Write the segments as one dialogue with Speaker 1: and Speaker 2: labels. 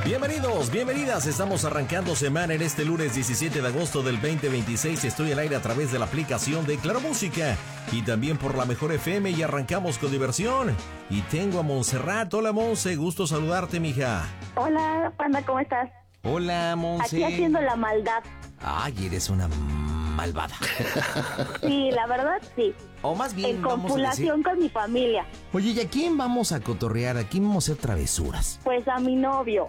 Speaker 1: Bienvenidos, bienvenidas. Estamos arrancando semana en este lunes 17 de agosto del 2026. Estoy al aire a través de la aplicación de Claro Música y también por la Mejor FM y arrancamos con diversión. Y tengo a Montserrat. Hola, Monse, gusto saludarte, mija.
Speaker 2: Hola, Panda, ¿cómo estás?
Speaker 1: Hola, Monse.
Speaker 2: Aquí haciendo la maldad.
Speaker 1: Ay, eres una malvada.
Speaker 2: Sí, la verdad, sí.
Speaker 1: O más bien,
Speaker 2: en
Speaker 1: vamos
Speaker 2: copulación con mi familia.
Speaker 1: Oye, ¿y a quién vamos a cotorrear? ¿A quién vamos a hacer travesuras?
Speaker 2: Pues a mi novio.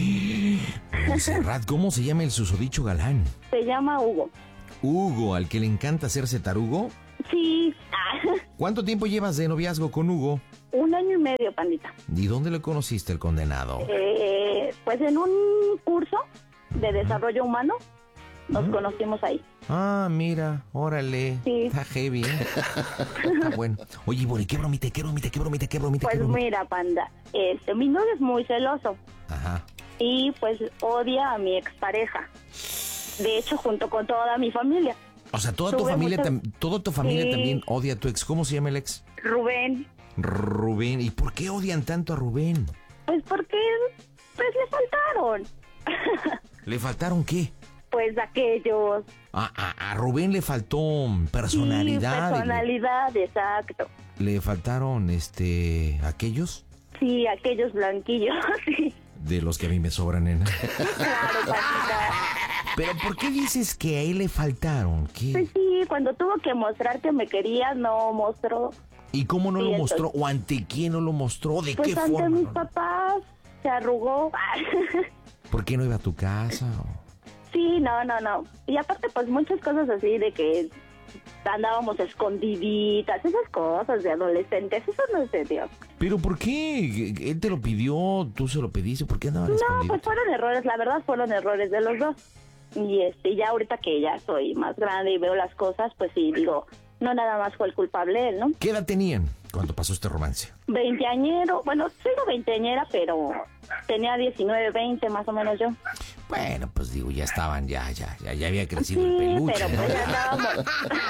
Speaker 1: Montserrat, ¿cómo se llama el susodicho galán?
Speaker 2: Se llama Hugo.
Speaker 1: Hugo, al que le encanta hacerse tarugo.
Speaker 2: Sí.
Speaker 1: ¿Cuánto tiempo llevas de noviazgo con Hugo?
Speaker 2: 1 año y medio, Pandita.
Speaker 1: ¿Y dónde lo conociste, el condenado?
Speaker 2: Pues en un curso de desarrollo humano nos conocimos ahí.
Speaker 1: Ah, mira, órale.
Speaker 2: Sí.
Speaker 1: Está heavy, ¿eh? Está bueno. Oye, Bori, ¿qué bromita?
Speaker 2: Pues mira, Panda, mi novio es muy celoso.
Speaker 1: Ajá.
Speaker 2: Y pues odia a mi expareja. De hecho, junto con toda mi familia.
Speaker 1: O sea, toda tu familia
Speaker 2: Sí.
Speaker 1: también odia a tu ex. ¿Cómo se llama el ex?
Speaker 2: Rubén.
Speaker 1: Rubén. ¿Y por qué odian tanto a Rubén?
Speaker 2: Pues porque pues le faltaron.
Speaker 1: ¿Le faltaron qué?
Speaker 2: Pues aquellos.
Speaker 1: A Rubén le faltó personalidad.
Speaker 2: Sí, personalidad, exacto.
Speaker 1: ¿Le faltaron, aquellos?
Speaker 2: Sí, aquellos blanquillos, sí.
Speaker 1: De los que a mí me sobran, nena.
Speaker 2: Claro, Paquita.
Speaker 1: Pero ¿por qué dices que a él le faltaron? ¿Qué?
Speaker 2: Pues sí, cuando tuvo que mostrar que me quería, no mostró.
Speaker 1: ¿Y cómo no
Speaker 2: Sí,
Speaker 1: lo
Speaker 2: entonces,
Speaker 1: mostró? ¿O ante quién no lo mostró? ¿De
Speaker 2: pues
Speaker 1: qué
Speaker 2: ante
Speaker 1: forma?
Speaker 2: mis papás, se arrugó.
Speaker 1: ¿Por qué no iba a tu casa?
Speaker 2: Sí, no. Y aparte, pues muchas cosas así de que andábamos escondiditas, esas cosas de adolescentes, eso no es de Dios.
Speaker 1: ¿Pero por qué? ¿Él te lo pidió? ¿Tú se lo pediste? ¿Por qué andaban
Speaker 2: No,
Speaker 1: escondidos?
Speaker 2: pues fueron errores, la verdad fueron errores de los dos. Y ya ahorita que ya soy más grande y veo las cosas, pues sí, digo, no nada más fue el culpable él, ¿no?
Speaker 1: ¿Qué edad tenían cuando pasó este romance?
Speaker 2: Veinteañero, bueno, soy no veinteañera, pero tenía 19, 20 más o menos yo.
Speaker 1: Bueno, pues digo, ya estaban, ya había crecido el
Speaker 2: Sí,
Speaker 1: peluche.
Speaker 2: pero pues ya andábamos.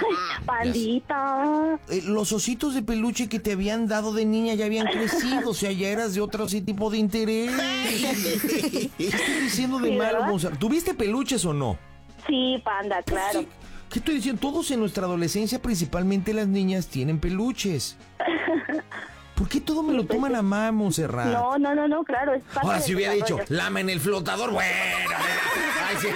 Speaker 2: Pandita.
Speaker 1: Los ositos de peluche que te habían dado de niña ya habían crecido, o sea, ya eras de otro tipo de interés. ¿Qué estoy diciendo de
Speaker 2: Sí,
Speaker 1: malo,
Speaker 2: ¿verdad?
Speaker 1: Monserrat? ¿Tuviste peluches o no?
Speaker 2: Sí, Panda, claro.
Speaker 1: Sí. ¿Qué estoy diciendo? Todos en nuestra adolescencia, principalmente las niñas, tienen peluches. ¿Por qué todo me lo toman a mal, Montserrat?
Speaker 2: No, claro, es parte
Speaker 1: Ahora,
Speaker 2: del
Speaker 1: si hubiera dicho,
Speaker 2: desarrollo.
Speaker 1: lama en el flotador, bueno. Ay, sí.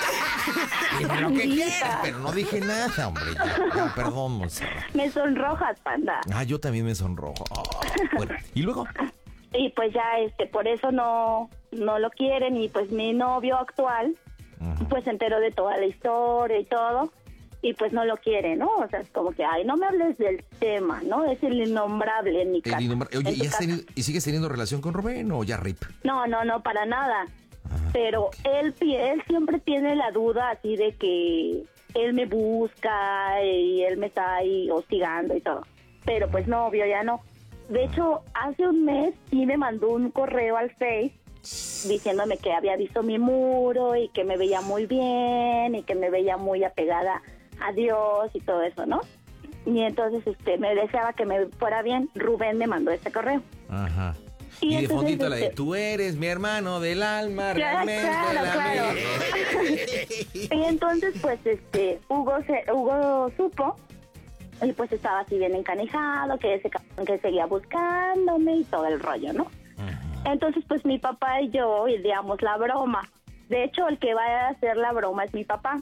Speaker 1: Dime lo que quieras, pero no dije nada, hombre. Ya, perdón, Montserrat.
Speaker 2: Me sonrojas, Panda.
Speaker 1: Ah, yo también me sonrojo. Bueno, ¿y luego?
Speaker 2: Y pues ya, por eso no lo quieren. Y pues mi novio actual, pues se enteró de toda la historia y todo. Y pues no lo quiere, ¿no? O sea, es como que, ay, no me hables del tema, ¿no? Es el innombrable en mi casa.
Speaker 1: Oye,
Speaker 2: en tu casa.
Speaker 1: ¿y sigues teniendo relación con Rubén o ya rip?
Speaker 2: No, para nada. Pero él siempre tiene la duda así de que él me busca y él me está ahí hostigando y todo. Pero pues no, obvio, ya no. De hecho, hace un mes sí me mandó un correo al Face diciéndome que había visto mi muro y que me veía muy bien y que me veía muy apegada a Dios y todo eso, ¿no? Y entonces me deseaba que me fuera bien. Rubén me mandó ese correo.
Speaker 1: Ajá. Y de
Speaker 2: entonces,
Speaker 1: fondito la de, tú eres mi hermano del alma, realmente
Speaker 2: claro. Y entonces, pues, Hugo supo, y pues estaba así bien encanijado, que que seguía buscándome y todo el rollo, ¿no? Entonces, pues, mi papá y yo ideamos la broma. De hecho, el que va a hacer la broma es mi papá.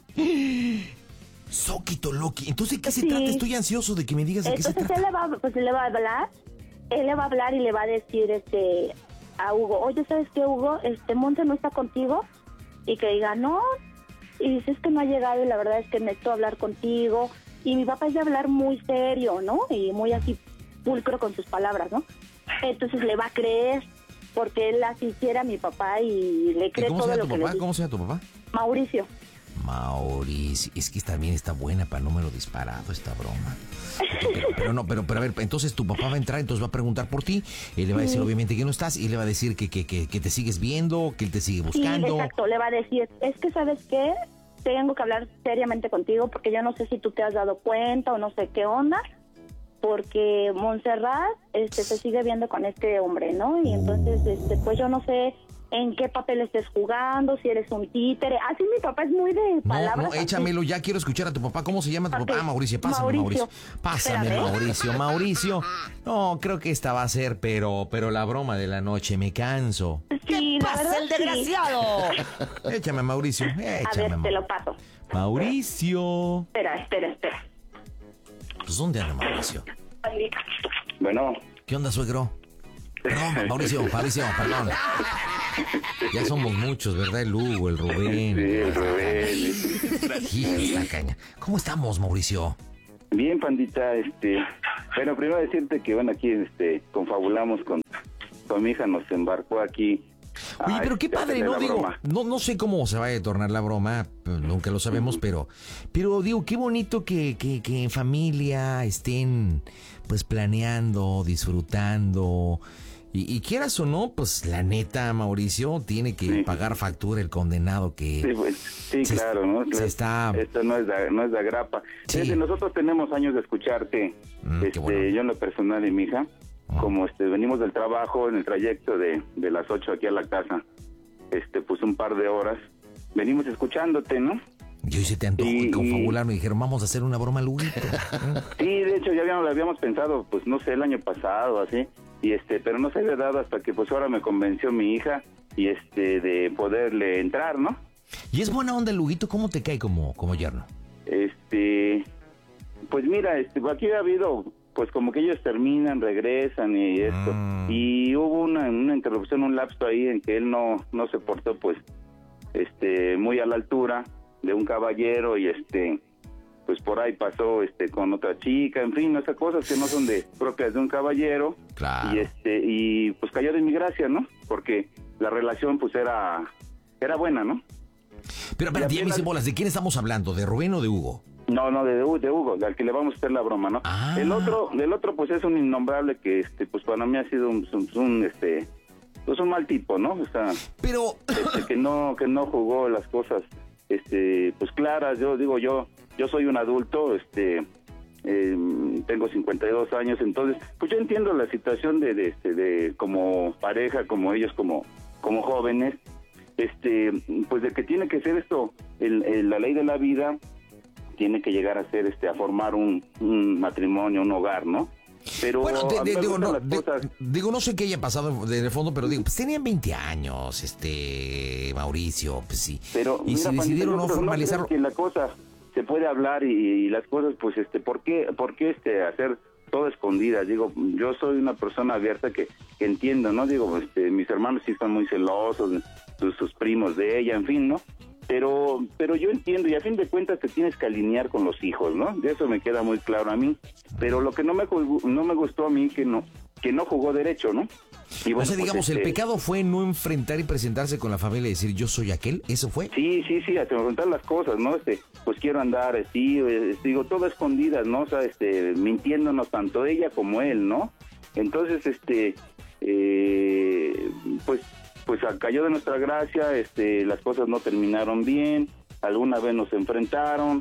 Speaker 1: Soquito Loki. Entonces, ¿qué se
Speaker 2: Sí.
Speaker 1: trata? Estoy ansioso de que me digas de qué se
Speaker 2: Entonces,
Speaker 1: trata.
Speaker 2: él le va a hablar. Él le va a hablar y le va a decir a Hugo, oye, ¿sabes qué, Hugo? Monse no está contigo. Y que diga, no. Y dices que no ha llegado y la verdad es que necesito hablar contigo. Y mi papá es de hablar muy serio, ¿no? Y muy así pulcro con sus palabras, ¿no? Entonces le va a creer, porque él así quiere a mi papá y le cree
Speaker 1: ¿Cómo se
Speaker 2: todo
Speaker 1: llama
Speaker 2: lo
Speaker 1: tu
Speaker 2: que le
Speaker 1: papá?
Speaker 2: dice.
Speaker 1: ¿Cómo se llama tu papá?
Speaker 2: Mauricio.
Speaker 1: Mauricio, es que también está buena para número disparado esta broma. Pero a ver, entonces tu papá va a entrar, entonces va a preguntar por ti, él le va a decir obviamente que no estás, y le va a decir que te sigues viendo, que él te sigue buscando.
Speaker 2: Sí, exacto, le va a decir, es que ¿sabes qué? Tengo que hablar seriamente contigo porque yo no sé si tú te has dado cuenta o no sé qué onda, porque Montserrat se sigue viendo con este hombre, ¿no? Y entonces, pues yo no sé en qué papel estés jugando, si eres un títere. Así mi papá es muy de palabras.
Speaker 1: No, échamelo, ya quiero escuchar a tu papá. ¿Cómo se llama tu papá? Mauricio, pásame, Mauricio. Pásame,
Speaker 2: Espérame.
Speaker 1: Mauricio. No, creo que esta va a ser, pero la broma de la noche, me canso.
Speaker 2: Sí, la verdad,
Speaker 3: el desgraciado!
Speaker 1: Échame, Mauricio,
Speaker 2: A
Speaker 1: échame.
Speaker 2: ver, te lo paso.
Speaker 1: Mauricio.
Speaker 2: Espera.
Speaker 1: Pues, ¿dónde anda Mauricio?
Speaker 4: Bueno,
Speaker 1: ¿Qué onda, suegro? No, Mauricio, perdón. Ya somos muchos, ¿verdad? El Hugo, el Rubén.
Speaker 4: sí, el Rubén.
Speaker 1: Hijo, la caña. ¿Cómo estamos, Mauricio?
Speaker 4: Bien, pandita, bueno, primero decirte que, bueno, aquí, confabulamos con mi hija, nos embarcó aquí.
Speaker 1: Oye, pero qué padre, ¿no? Digo, no sé cómo se va a tornar la broma, pues, nunca lo sabemos, pero digo, qué bonito que en familia estén, pues, planeando, disfrutando. Y quieras o no, pues la neta, Mauricio, tiene que pagar factura el condenado que...
Speaker 4: Sí, pues, sí, claro, ¿no?
Speaker 1: Está...
Speaker 4: Esto no es de agrapa.
Speaker 1: Sí.
Speaker 4: Fíjate, nosotros tenemos años de escucharte,
Speaker 1: qué bueno.
Speaker 4: yo en lo personal y mi hija, como venimos del trabajo en el trayecto de las 8 aquí a la casa, pues un par de horas, venimos escuchándote, ¿no?
Speaker 1: Yo hice te antojo y confabular, me dijeron, vamos a hacer una broma al Huguito.
Speaker 4: Sí, de hecho ya lo habíamos pensado, pues no sé, el año pasado, así, pero no se había dado hasta que pues ahora me convenció mi hija y de poderle entrar, ¿no?
Speaker 1: Y es buena onda el Huguito, ¿cómo te cae como yerno?
Speaker 4: Pues mira, aquí ha habido, pues como que ellos terminan, regresan y esto, y hubo una interrupción, un lapso ahí en que él no se portó pues, muy a la altura de un caballero y pues por ahí pasó con otra chica, en fin, esas cosas que no son propias de un caballero.
Speaker 1: Claro.
Speaker 4: Y pues cayó de mi gracia, ¿no? Porque la relación pues era buena, ¿no?
Speaker 1: Pero espérate, ya me hice bolas, ¿de quién estamos hablando? ¿De Rubén o de Hugo?
Speaker 4: No, de Hugo, al que le vamos a hacer la broma, ¿no?
Speaker 1: Ah.
Speaker 4: El otro pues es un innombrable que pues para mí ha sido un mal tipo, ¿no? O sea,
Speaker 1: pero
Speaker 4: que no jugó las cosas pues claras. Yo soy un adulto, tengo 52 años, entonces pues yo entiendo la situación de como pareja, como ellos como jóvenes, pues de que tiene que ser esto la ley de la vida, tiene que llegar a ser a formar un matrimonio, un hogar, ¿no? Pero
Speaker 1: bueno, digo, no sé qué haya pasado en el fondo, pero digo, pues tenían 20 años, Mauricio, pues sí.
Speaker 4: Pero
Speaker 1: y
Speaker 4: mira,
Speaker 1: si decidieron no formalizarlo.
Speaker 4: No, que la cosa se puede hablar y las cosas, pues, ¿por qué hacer todo escondidas? Digo, yo soy una persona abierta que entiendo, ¿no? Digo, mis hermanos sí están muy celosos, sus primos de ella, en fin, ¿no? Pero yo entiendo, y a fin de cuentas te tienes que alinear con los hijos, ¿no? De eso me queda muy claro a mí. Pero lo que no me gustó a mí, que no jugó derecho, ¿no? Y bueno,
Speaker 1: o sea, digamos,
Speaker 4: pues,
Speaker 1: el pecado fue no enfrentar y presentarse con la familia y decir, yo soy aquel, ¿eso fue?
Speaker 4: Sí, a enfrentar las cosas, ¿no? Pues quiero andar, digo, todo escondidas, ¿no? O sea, mintiéndonos tanto ella como él, ¿no? Entonces, pues cayó de nuestra gracia, las cosas no terminaron bien, alguna vez nos enfrentamos,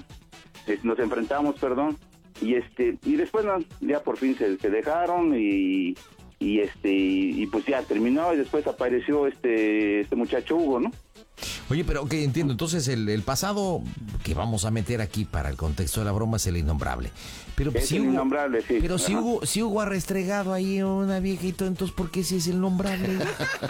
Speaker 4: y después ya por fin se dejaron y pues ya terminó y después apareció este muchacho Hugo, ¿no?
Speaker 1: Oye, pero ok, entiendo, entonces el pasado que vamos a meter aquí para el contexto de la broma es el innombrable. Pero
Speaker 4: es
Speaker 1: si
Speaker 4: el
Speaker 1: Hugo,
Speaker 4: innombrable, sí.
Speaker 1: Pero si Hugo ha restregado ahí a una viejita, entonces ¿por qué si es el nombrable?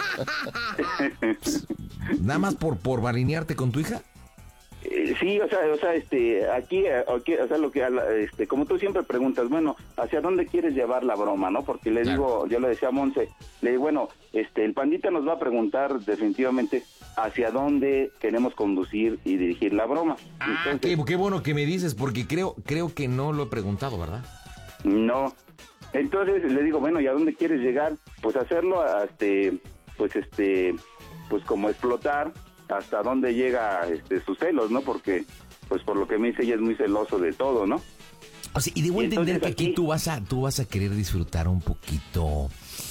Speaker 1: ¿Nada más por alinearte con tu hija?
Speaker 4: Sí, o sea, aquí, o sea, lo que, como tú siempre preguntas, bueno, ¿hacia dónde quieres llevar la broma, no? Porque le digo, yo le decía a Monse, le digo, bueno, el pandita nos va a preguntar definitivamente hacia dónde queremos conducir y dirigir la broma. Entonces,
Speaker 1: qué bueno que me dices, porque creo que no lo he preguntado, ¿verdad?
Speaker 4: No. Entonces le digo, bueno, ¿y a dónde quieres llegar? Pues hacerlo, pues como explotar hasta dónde llega sus celos, ¿no? Porque, pues por lo que me dice, ella es muy celoso de todo, ¿no?
Speaker 1: O sea, y debo entender que aquí tú vas a querer disfrutar un poquito,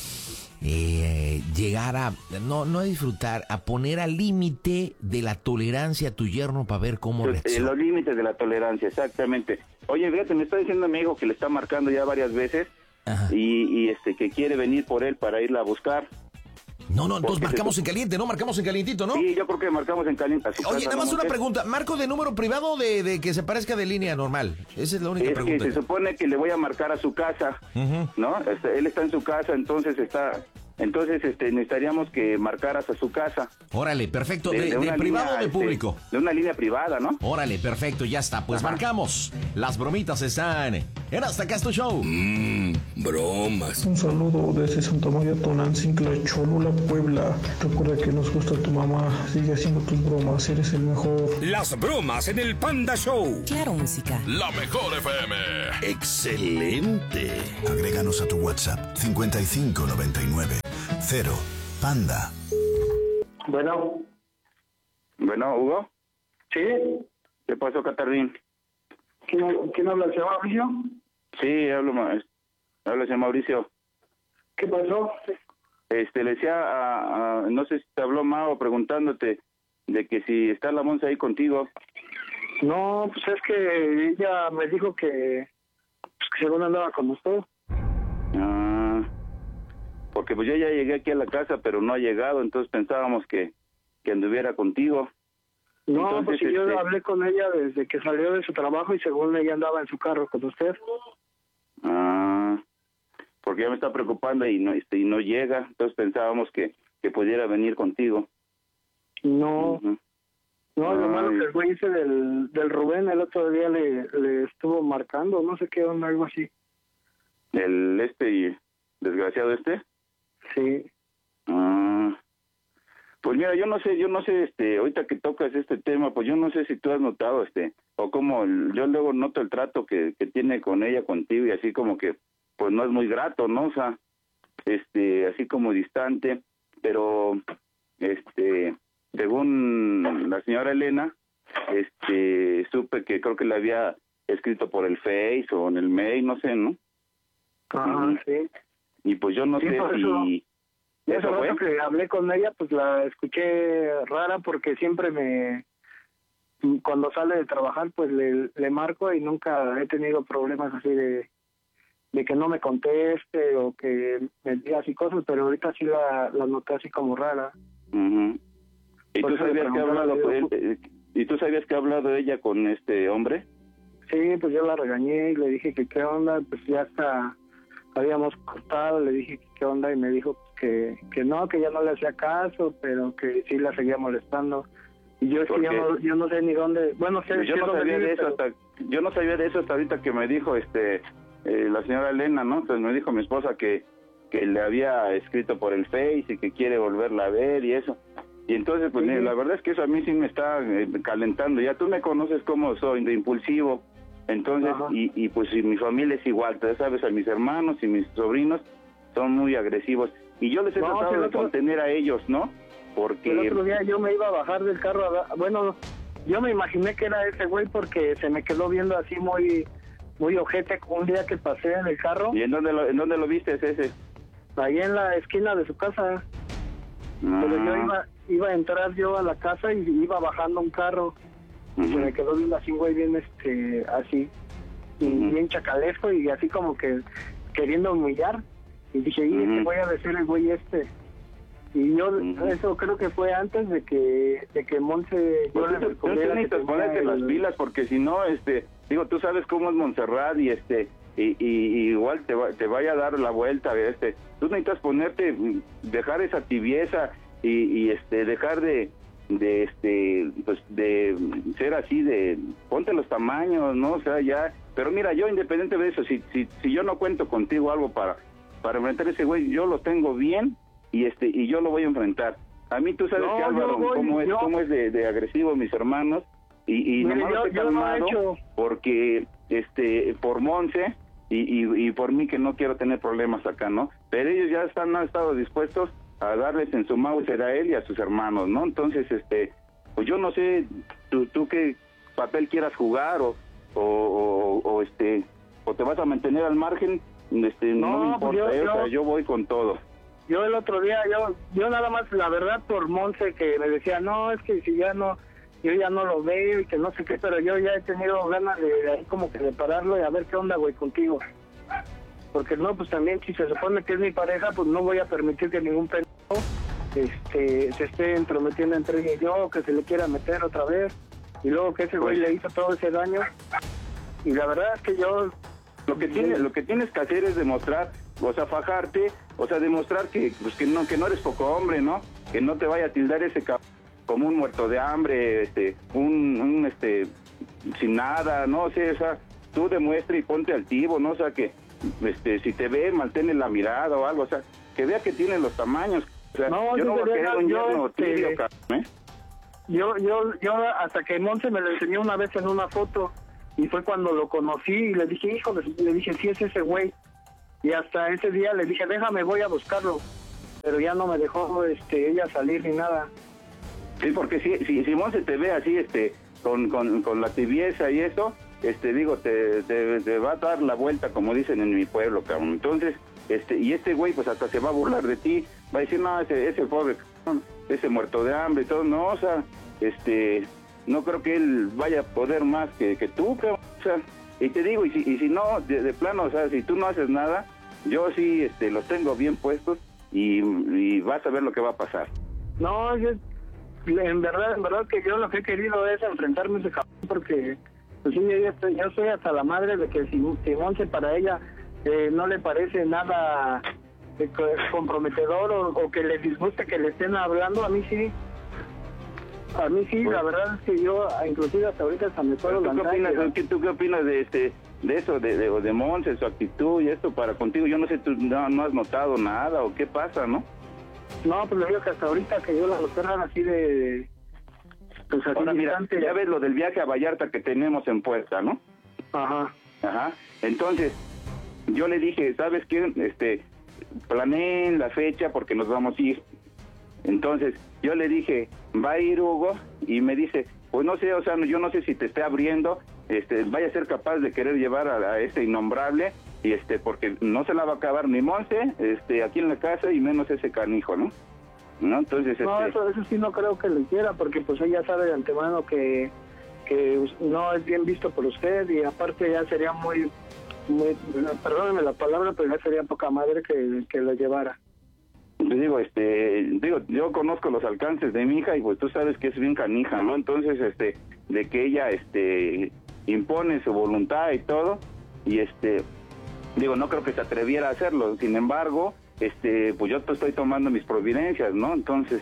Speaker 1: llegar a, no a disfrutar, a poner al límite de la tolerancia a tu yerno para ver cómo reacciona.
Speaker 4: Los límites de la tolerancia, exactamente. Oye, fíjate, me está diciendo mi hijo que le está marcando ya varias veces. Ajá. Y que quiere venir por él para irla a buscar.
Speaker 1: No, entonces marcamos en caliente, ¿no? Marcamos en calientito, ¿no?
Speaker 4: Sí, yo creo que marcamos en caliente.
Speaker 1: Oye, nada más una pregunta. ¿Marco de número privado de que se parezca de línea normal? Esa es la única pregunta.
Speaker 4: Que se supone que le voy a marcar a su casa, ¿no? Él está en su casa, entonces necesitaríamos que marcaras a su casa.
Speaker 1: Órale, perfecto. ¿De privado o de público?
Speaker 4: De una línea privada, ¿no?
Speaker 1: Órale, perfecto, ya está. Pues marcamos. Las bromitas están en Hasta Acá es tu Show.
Speaker 3: Bromas.
Speaker 5: Un saludo desde Santa María Tonantzintla, Cholula, Puebla. Recuerda que nos gusta tu mamá. Sigue haciendo tus bromas, eres el mejor.
Speaker 3: Las bromas en el Panda Show.
Speaker 6: Claro, música.
Speaker 7: La mejor FM.
Speaker 3: Excelente.
Speaker 8: Agréganos a tu WhatsApp 5599 0 Panda.
Speaker 4: Bueno, Hugo.
Speaker 9: ¿Sí?
Speaker 4: ¿Qué pasó, Catarín?
Speaker 9: ¿Quién habla? ¿Se llama Mauricio?
Speaker 4: Sí, habla señor Mauricio.
Speaker 9: ¿Qué pasó?
Speaker 4: Le decía no sé si te habló Mao preguntándote de que si está la Monza ahí contigo.
Speaker 9: No, pues es que ella me dijo que según andaba con usted.
Speaker 4: Porque pues yo ya llegué aquí a la casa, pero no ha llegado, entonces pensábamos que anduviera contigo.
Speaker 9: No,
Speaker 4: entonces,
Speaker 9: pues si yo hablé con ella desde que salió de su trabajo y según ella andaba en su carro con usted.
Speaker 4: Porque ya me está preocupando y no llega, entonces pensábamos que pudiera venir contigo.
Speaker 9: No, lo malo que el güey ese del Rubén el otro día le estuvo marcando, no sé qué onda, algo así.
Speaker 4: ¿El desgraciado este?
Speaker 9: Sí.
Speaker 4: Pues mira, yo no sé, ahorita que tocas este tema, pues yo no sé si tú has notado, o como yo luego noto el trato que tiene con ella, contigo, y así como que, pues no es muy grato, ¿no? O sea, así como distante, pero, según la señora Elena, supe que creo que le había escrito por el Face o en el mail, no sé, ¿no?
Speaker 9: Sí.
Speaker 4: Y pues yo no sé si...
Speaker 9: Ese rato que hablé con ella, pues la escuché rara porque siempre cuando sale de trabajar, pues le marco y nunca he tenido problemas así de que no me conteste o que me diga así cosas, pero ahorita sí la noté así como rara.
Speaker 4: ¿Y tú sabías que ha hablado que ha hablado ella con este hombre?
Speaker 9: Sí, pues yo la regañé y le dije que qué onda, pues ya hasta habíamos cortado, le dije que qué onda y me dijo que no, que ya no le hacía caso, pero que sí la seguía molestando. Y yo es que yo no sé ni dónde, bueno, sé,
Speaker 4: yo no sabía de eso yo no sabía de eso hasta ahorita que me dijo la señora Elena, ¿no? Entonces me dijo mi esposa que le había escrito por el Face y que quiere volverla a ver y eso. Y entonces, pues la verdad es que eso a mí sí me está calentando. Ya tú me conoces cómo soy, de impulsivo. Entonces, y pues y mi familia es igual, tú sabes, a mis hermanos y mis sobrinos son muy agresivos. Y yo les he tratado de contener a ellos, ¿no? Porque...
Speaker 9: El otro día yo me iba a bajar del carro, yo me imaginé que era ese güey porque se me quedó viendo así muy ojete un día que pasé en el carro.
Speaker 4: ¿Y en dónde lo viste ese?
Speaker 9: Ahí en la esquina de su casa. Pero yo iba a entrar yo a la casa y iba bajando un carro. Y se me quedó viendo así, güey, bien así. Y bien chacalesco y así como que queriendo humillar. Y dije, te voy a decir el güey este. Y yo, eso creo que fue antes de que Monse...
Speaker 4: Pues tú necesitas ponerte las pilas, porque si no, digo, tú sabes cómo es Montserrat y y igual te vaya a dar la vuelta, tú necesitas dejar esa tibieza y dejar de ser así, ponte los tamaños, ¿no? O sea, ya, pero mira, yo independiente de eso, si yo no cuento contigo algo para enfrentar a ese güey, yo lo tengo bien y yo lo voy a enfrentar. A mí tú sabes que Álvaro, cómo es de agresivo mis hermanos y nomás lo he calmado porque por Monse y por mí que no quiero tener problemas acá, ¿no? Pero ellos ya han estado dispuestos a darles en su Mauser a él y a sus hermanos, ¿no? Entonces, pues yo no sé tú qué papel quieras jugar o te vas a mantener al margen, no me importa, yo voy con todo.
Speaker 9: Yo el otro día, yo nada más, la verdad, por Monse, que me decía, no, es que si ya no, yo ya no lo veo y que no sé qué, pero yo ya he tenido ganas de ahí como que de pararlo y a ver qué onda, güey, contigo. Porque no, pues también si se supone que es mi pareja, pues no voy a permitir que ningún pendejo se esté entrometiendo entre ella y yo, que se le quiera meter otra vez, y luego que ese güey le hizo todo ese daño. Y la verdad es que yo...
Speaker 4: Lo que tienes que hacer es demostrar, o sea, fajarte, o sea, demostrar que no eres poco hombre, ¿no? Que no te vaya a tildar ese como un muerto de hambre, sin nada, ¿no? O sea, tú demuestra y ponte altivo, ¿no? O sea, que si te ve, mantén la mirada o algo, o sea, que vea que tiene los tamaños. O sea,
Speaker 9: no,
Speaker 4: yo no voy a querer un yerno tibio, cabrón, ¿eh?
Speaker 9: Yo hasta que Monse me lo enseñó una vez en una foto, y fue cuando lo conocí y le dije, híjole, le dije, sí es ese güey. Y hasta ese día le dije, déjame, voy a buscarlo. Pero ya no me dejó ella salir ni nada.
Speaker 4: Sí, porque si Monse te ve así, con la tibieza y eso, digo, te va a dar la vuelta, como dicen en mi pueblo, cabrón. Entonces, y este güey, pues hasta se va a burlar de ti, va a decir, no, ese pobre, ese muerto de hambre y todo, no, o sea, no creo que él vaya a poder más que tú, cabrón. O sea, y te digo, y si no, de plano, o sea, si tú no haces nada, yo sí los tengo bien puestos y vas a ver lo que va a pasar.
Speaker 9: No, yo, en verdad que yo lo que he querido es enfrentarme a ese cabrón, porque pues sí, yo soy hasta la madre de que si Monse para ella no le parece nada comprometedor o que le disguste que le estén hablando, a mí sí. A mí sí, la verdad es que yo, inclusive hasta ahorita hasta me puedo lanzar.
Speaker 4: ¿Tú qué opinas de eso, de Monse, su actitud y esto para contigo? Yo no sé, tú no has notado nada o qué pasa, ¿no?
Speaker 9: No, pues le digo que hasta ahorita que yo la notaran así de... Pues así.
Speaker 4: Ahora mira, ya ves lo del viaje a Vallarta que tenemos en puerta, ¿no?
Speaker 9: Ajá.
Speaker 4: Entonces, yo le dije, ¿sabes qué? Planeen la fecha porque nos vamos a ir. Entonces, yo le dije, ¿va a ir Hugo? Y me dice, pues no sé, o sea, yo no sé si te esté abriendo, vaya a ser capaz de querer llevar a este innombrable, y porque no se la va a acabar ni Monse, aquí en la casa, y menos ese canijo, ¿no? Entonces,
Speaker 9: no, eso sí no creo que le quiera, porque pues ella sabe de antemano que no es bien visto por usted, y aparte ya sería muy, perdóneme la palabra, pero ya sería poca madre que lo llevara.
Speaker 4: Pues digo, yo conozco los alcances de mi hija y pues tú sabes que es bien canija, ¿no? Entonces, de que ella, impone su voluntad y todo, y no creo que se atreviera a hacerlo. Sin embargo, pues yo estoy tomando mis providencias, ¿no? Entonces,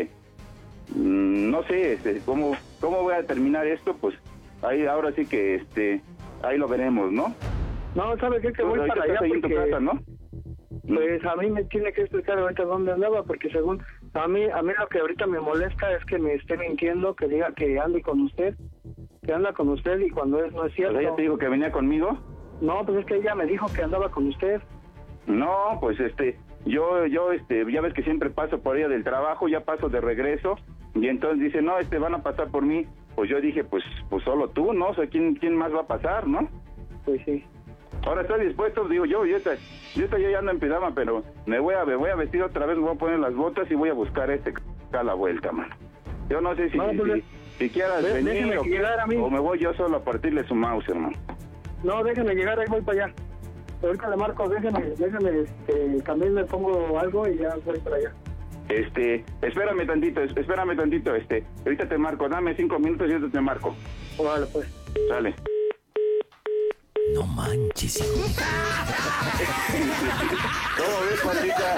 Speaker 4: no sé, cómo voy a terminar esto, pues ahí ahora sí que, ahí lo veremos, ¿no?
Speaker 9: No, ¿sabe qué? Que voy para allá porque...
Speaker 4: en tu casa, ¿no?
Speaker 9: Pues a mí me tiene que explicar ahorita dónde andaba, porque según a mí lo que ahorita me molesta es que me esté mintiendo, que diga que ande con usted, que anda con usted, y cuando no es cierto.
Speaker 4: ¿Ella te dijo que venía conmigo?
Speaker 9: No, pues es que ella me dijo que andaba con usted.
Speaker 4: No, pues yo ya ves que siempre paso por ella del trabajo, ya paso de regreso, y entonces dice, no, van a pasar por mí. Pues yo dije, pues solo tú, ¿no? O sea, ¿quién más va a pasar, no?
Speaker 9: Pues sí.
Speaker 4: Ahora estoy dispuesto, digo, yo ya ando en pijama, pero me voy a vestir otra vez, me voy a poner las botas y voy a buscar a la vuelta, mano. Yo no sé si quieras venir o me voy yo solo a partirle su mouse, hermano.
Speaker 9: No, déjeme llegar, ahí voy para allá. Ahorita le marco, déjeme, también le pongo algo y ya voy para allá.
Speaker 4: Espérame tantito, ahorita te marco, dame 5 minutos y ahorita te marco.
Speaker 9: Vale, pues.
Speaker 4: Sale.
Speaker 1: No manches, hijo.
Speaker 4: ¿Cómo ves, Juanita?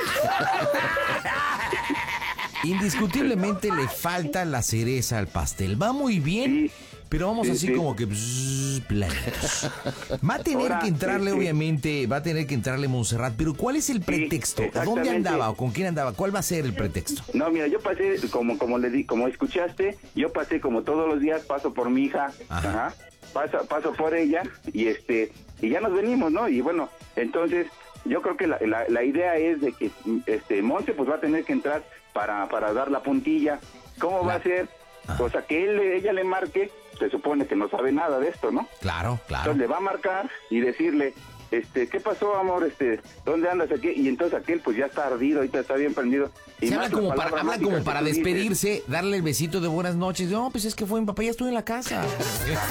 Speaker 1: Indiscutiblemente le falta la cereza al pastel. Va muy bien, pero vamos así como que planitos. Va a tener que entrarle, obviamente, va a tener que entrarle Montserrat, pero ¿cuál es el pretexto? ¿Dónde andaba o con quién andaba? ¿Cuál va a ser el pretexto?
Speaker 4: No, mira, yo pasé, como escuchaste, yo pasé como todos los días, paso por mi hija, paso por ella, y ya nos venimos, ¿no? Y bueno, entonces, yo creo que la idea es de que Monse pues va a tener que entrar para dar la puntilla. ¿Cómo va a ser? O sea, que ella le marque, se supone que no sabe nada de esto, ¿no?
Speaker 1: Claro.
Speaker 4: Entonces le va a marcar y decirle, ¿qué pasó, amor? ¿Dónde andas aquí? Y entonces aquel pues ya está ardido, ahorita está bien prendido. Y
Speaker 1: se habla como para despedirse, darle el besito de buenas noches. No, pues es que fue mi papá, ya estuve en la casa.